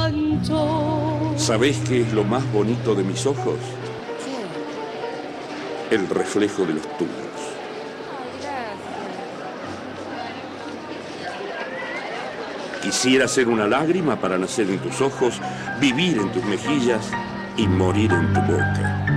rancho. ¿Sabés qué es lo más bonito de mis ojos? ¿Qué? El reflejo de los tuyos. Ay, gracias. Quisiera ser una lágrima para nacer en tus ojos, vivir en tus mejillas y morir en tu boca.